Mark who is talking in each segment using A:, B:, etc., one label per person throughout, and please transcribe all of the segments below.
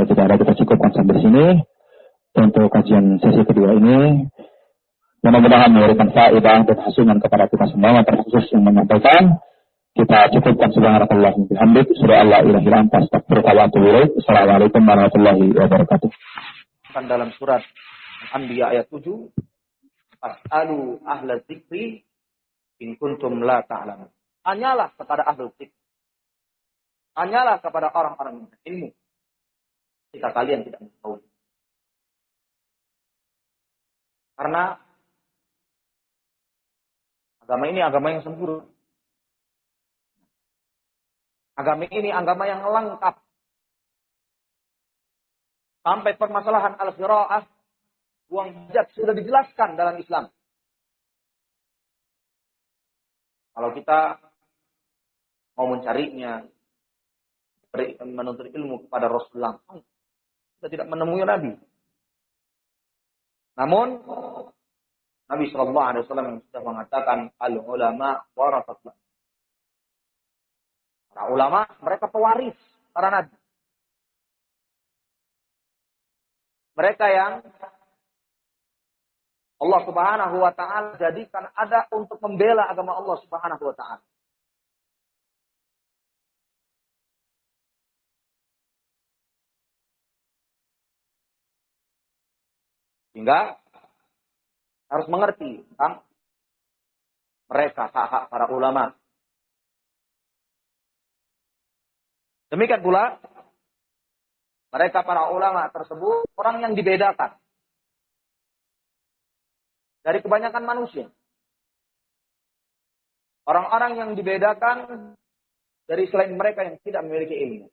A: kalau tidak ada kita cukupkan sampai sini untuk kajian sesi kedua ini. Mudah-mudahan memberikan faedah dan hasilnya kepada kita semua, terkhusus yang menyampaikan. Kita cukupkan subhanakallahumma bihamdik, asyhadu an la ilaha illa anta, astaghfiruka wa atubu ilaik. Assalamualaikum warahmatullahi wabarakatuh.
B: Dalam surat Al-Anbiya ayat 7, fas'alu ahla dzikri in kuntum la ta'lamun. Tanyalah kepada ahli dzikr. Tanyalah kepada orang-orang yang berilmu jika kalian tidak mengetahui. Karena agama ini agama yang sempurna. Agama ini agama yang lengkap. Sampai permasalahan al-qiraah, buang hajat sudah dijelaskan dalam Islam. Kalau kita mau mencarinya, menuntut ilmu kepada Rasulullah, kita tidak menemui Nabi. Namun Nabi Shallallahu Alaihi Wasallam sudah mengatakan al-ulama warasatul. Para ulama mereka pewaris para nabi. Mereka yang Allah Subhanahu wa taala jadikan ada untuk membela agama Allah Subhanahu wa taala. Sehingga harus mengerti tentang mereka, hak-hak para ulama. Demikian pula, mereka para ulama tersebut orang yang dibedakan dari kebanyakan manusia. Orang-orang yang dibedakan dari selain mereka yang tidak memiliki ilmu.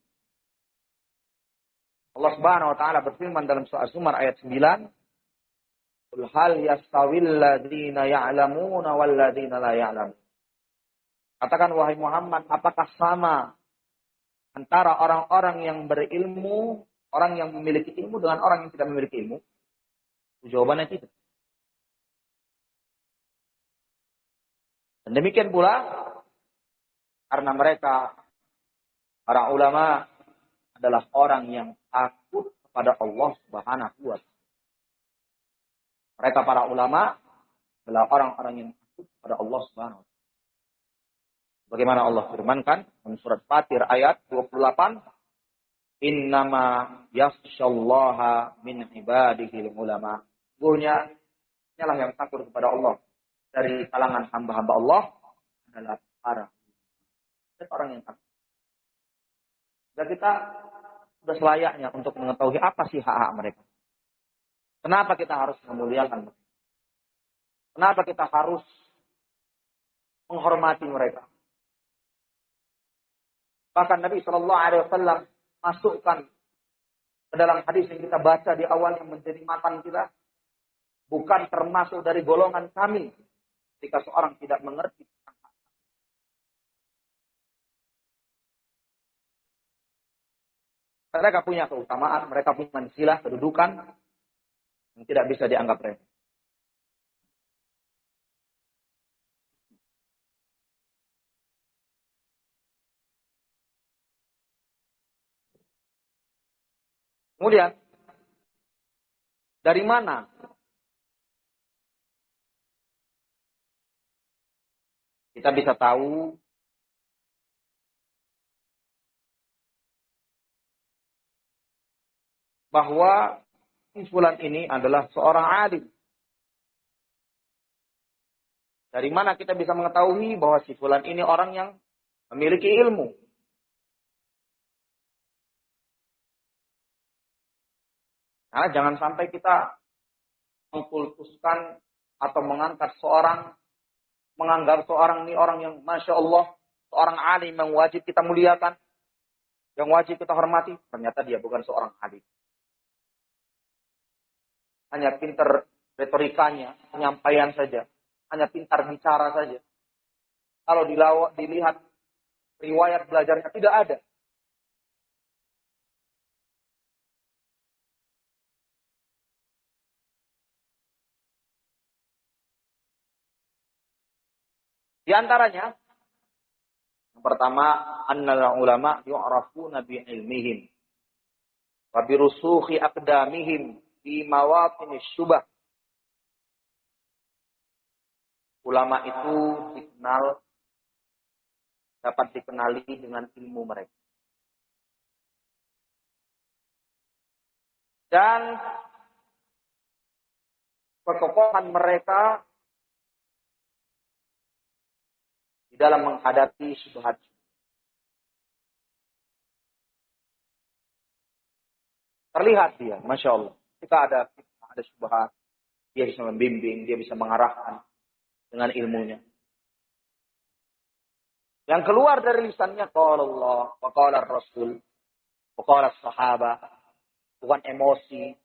B: Allah Subhanahu wa taala berfirman dalam surah Az-Zumar ayat 9, "Qul hal yastawil ladzina ya'lamuna wal ladzina la ya'lamun." Katakan wahai Muhammad, apakah sama antara orang-orang yang berilmu, orang yang memiliki ilmu dengan orang yang tidak memiliki ilmu? Jawabannya tidak. Dan demikian pula karena mereka para ulama adalah orang yang takut kepada Allah Subhanahu wa taala. Mereka para ulama adalah orang-orang yang takut kepada Allah Subhanahu wa taala. Bagaimana Allah firmankan dalam surat Fatir ayat 28, "Innama yakhsyallaha min ibadihil ulama." Sesungguhnya hanyalah yang takut kepada Allah dari kalangan hamba-hamba Allah adalah para orang yang takut. Dan kita sudah selayaknya untuk mengetahui apa sih hak-hak mereka. Kenapa kita harus memuliakan mereka? Kenapa kita harus menghormati mereka? Bahkan Nabi Shallallahu Alaihi Wasallam masukkan ke dalam hadis yang kita baca di awal yang menjadi matan kita, bukan termasuk dari golongan kami jika seorang tidak mengerti. Mereka punya keutamaan, mereka punya mansilah, kedudukan yang tidak bisa dianggap remeh. Kemudian, dari mana kita bisa tahu bahwa si fulan ini adalah seorang alim? Dari mana kita bisa mengetahui bahwa si fulan ini orang yang memiliki ilmu? Nah, jangan sampai kita mengkultuskan atau mengangkat seorang, menganggap seorang ini orang yang Masya Allah, seorang alim yang wajib kita muliakan, yang wajib kita hormati. Ternyata dia bukan seorang alim. Hanya pintar retorikanya, penyampaian saja. Hanya pintar bicara saja. Kalau dilihat riwayat belajarnya tidak ada. Di antaranya, yang pertama, annal ulama yu'rafuna bi ilmihim. wa birusukhi aqdamihim fi mawatini syubah. Ulama itu dapat dikenali dengan ilmu mereka. Dan kekokohan mereka di dalam menghadapi syubhat. Terlihat dia, Masya Allah. Jika ada syubhat, dia bisa membimbing, dia bisa mengarahkan dengan ilmunya. Yang keluar dari lisannya, qala Allah, wa qala Rasul, wa qala sahabat, bukan emosi.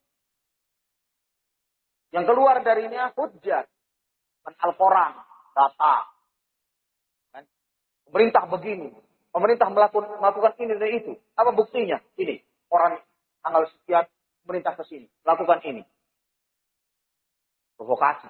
B: Yang keluar darinya hujjah, bukan Al-Quran, data. Kan? Pemerintah begini, pemerintah melakukan ini dan itu. Apa buktinya? Ini, orang tanggal sekian, pemerintah ke sini, lakukan ini. Provokasi.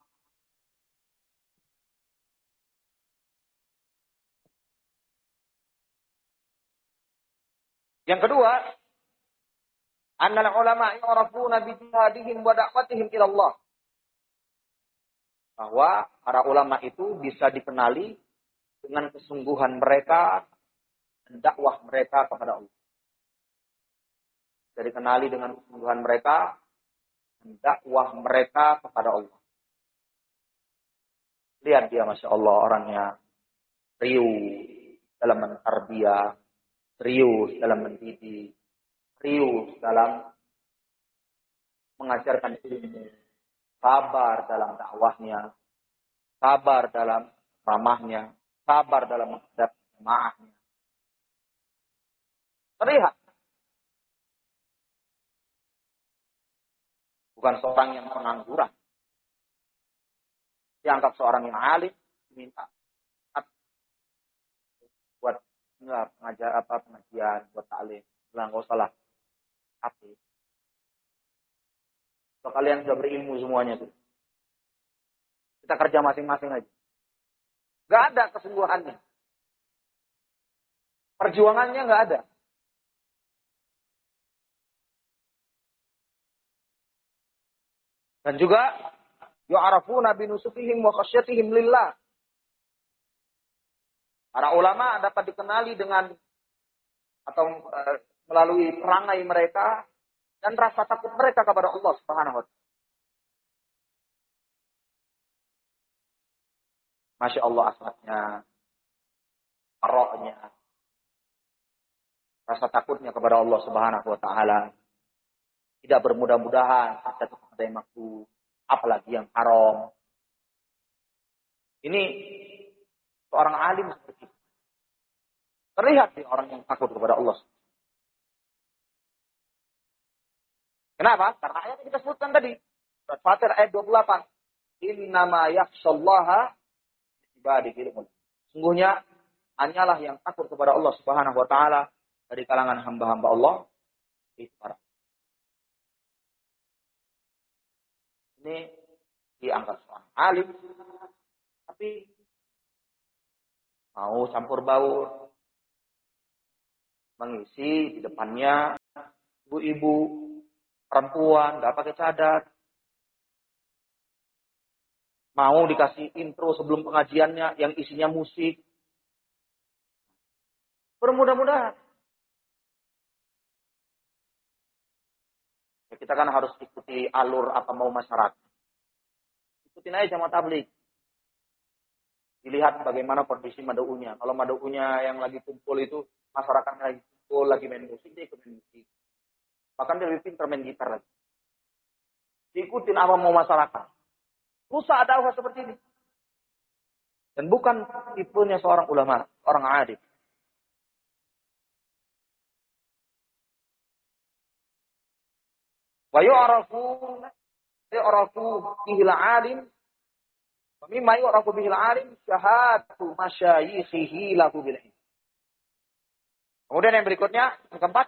B: Yang kedua, annal ulama yu'rafuna bi jihadihim wa da'watihim ila Allah. Bahwa para ulama itu bisa dikenali dengan kesungguhan mereka dan dakwah mereka kepada Allah. Bisa dikenali dengan kesungguhan mereka dan dakwah mereka kepada Allah. Lihat dia, Masya Allah, orangnya riuh dalam mentarbiyah, serius dalam mendidik, serius dalam mengajarkan ilmu, sabar dalam dakwahnya, sabar dalam ramahnya, sabar dalam menghadapi jemaahnya. Terlihat. Bukan seorang yang pengangguran. Dianggap seorang yang alim, diminta buat pengajian, buat taklim. Enggak usah lah. Tapi kalau kalian sudah berilmu semuanya tuh, kita kerja masing-masing aja. Gak ada kesungguhannya. Perjuangannya gak ada. Dan juga yu'arafuna binusufihim wa khasyatihim lillah. Para ulama dapat dikenali dengan atau melalui perangai mereka dan rasa takut mereka kepada Allah Subhanahu wa taala. Masya Allah asmatnya, aroknya, rasa takutnya kepada Allah Subhanahu wa taala. Tidak bermudah-mudahan ada yang makruh, apalagi yang haram. Ini seorang alim seperti itu. Terlihat di orang yang takut kepada Allah. Kenapa? Karena ayat yang kita sebutkan tadi. Surat Fatir ayat 28. Innama yakhshallaha ibadihi ulama. Sungguhnya hanyalah yang takut kepada Allah Subhanahu wa taala dari kalangan hamba-hamba Allah itu para. Ini diangkat seorang alim, tapi mau campur baur, mengisi di depannya ibu-ibu, perempuan, nggak pakai cadar, mau dikasih intro sebelum pengajiannya yang isinya musik, bermudah-mudahan. Kita kan harus ikuti alur apa mau masyarakat. Ikutin aja jamaah tabligh. Dilihat bagaimana kondisi mad'unya. Kalau mad'unya yang lagi kumpul itu, masyarakatnya lagi kumpul, lagi main musik, dia ikut main musik. Bahkan dia lebih pintar main gitar lagi. Diikutin apa mau masyarakat. Rusak dakwah seperti ini. Dan bukan tipenya seorang ulama, orang alim. Wa yu'rafu bihil alim. Mimma yu'rafu bihil alim syahadatu masyayikhihi lahu bil ilm. Kemudian yang berikutnya, yang keempat.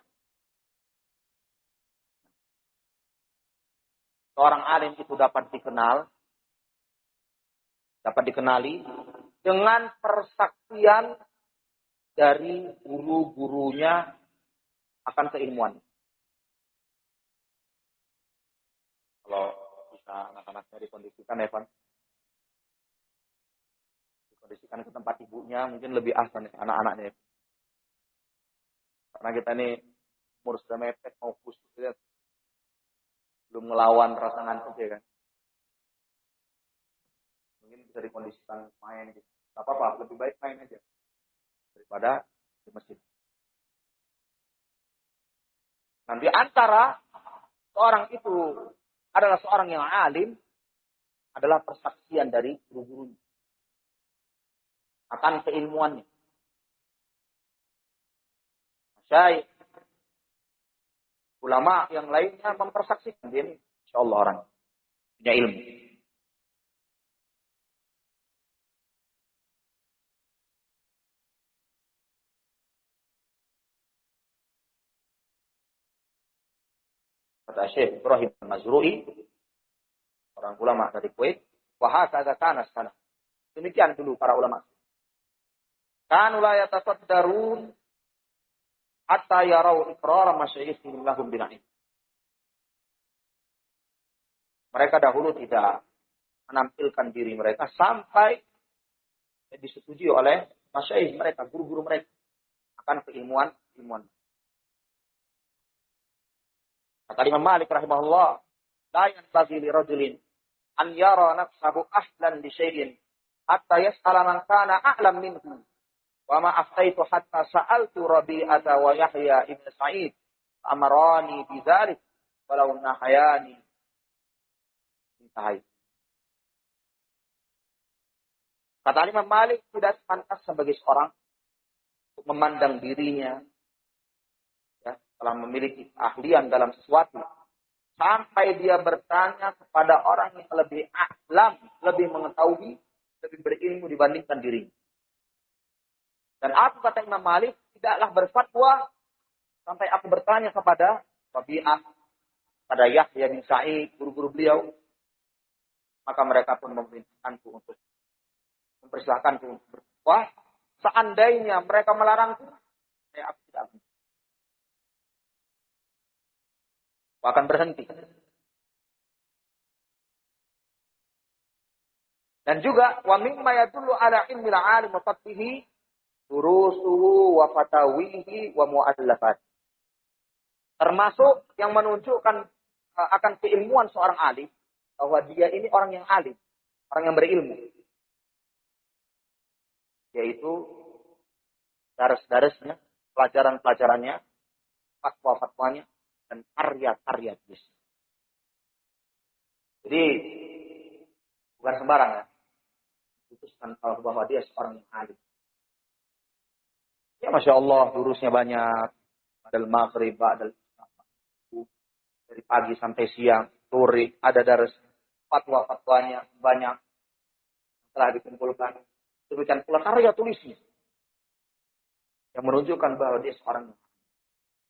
B: Seorang alim itu dapat dikenali dengan persaksian dari guru-gurunya akan keilmuan. Kalau bisa anak-anaknya dikondisikan, Evan. Dikondisikan ke tempat ibunya, mungkin lebih ahsan anak-anaknya. Karena kita ini umur sudah mepet, mau khusus, ya. Belum ngelawan rasa ngantuk ya kan. Mungkin bisa dikondisikan main gitu. Gak apa-apa, lebih baik main aja daripada di masjid. Nanti antara seorang itu adalah seorang yang alim, adalah persaksian dari guru-gurunya akan keilmuannya. Syekh, ulama yang lainnya mempersaksikan dia ini, insyaallah orang punya ilmu. Kata Syekh Ibrahim Al-Mazrui, orang ulama dari Kuwait, wa hakadha kana sana. Demikian dulu para ulama. Kanu la yatasaddarun hatta yarau iqrar masyayikhihim lahum bil ilm. Mereka dahulu tidak menampilkan diri mereka sampai disetujui oleh masyayikh mereka, guru-guru mereka akan keilmuan. Kata Imam Malik rahimahullah, la yanbaghi li rajulin an yara nafsahu ahlan li syai'in hatta yas'ala man kana a'lam minhu. Wa ma aftaitu hatta sa'altu Rabi'ata wa Yahya ibn Sa'id amarani bidzalik walau nahayani. Intahai. Kata Imam Malik, tidak pantas sebagai seorang untuk memandang dirinya ya, telah memiliki keahlian dalam sesuatu sampai dia bertanya kepada orang yang lebih ahlam, lebih mengetahui, lebih berilmu dibandingkan dirinya. Dan aku, kata Imam Malik, tidaklah berfatwa sampai aku bertanya kepada Rabi'ah, pada Yahya bin Sa'id, guru-guru beliau. Maka mereka pun memerintahkanku untuk mempersilahkanku untuk berfatwa. Seandainya mereka melarangku, aku tidak akan berhenti. Dan juga wa mimma yadullu ala ilmi al-alim wa fatihi durusuhu wa fatawihi wa mu'allafat. Termasuk yang menunjukkan akan keilmuan seorang alim, bahwa dia ini orang yang alim, orang yang berilmu. Yaitu daras-darasnya, pelajaran-pelajarannya, fatwa-fatwanya, dan karya-karya dia. Jadi bukan sembarang ya. Putuskan bahwa dia seorang yang alim. Ya Masya Allah, durusnya banyak. Ba'dal maghrib, ba'dal dari pagi sampai siang, sore, ada daras. Fatwa-fatwanya banyak. Telah dikumpulkan. Demikian pula karya tulisnya. Yang menunjukkan bahwa dia seorang yang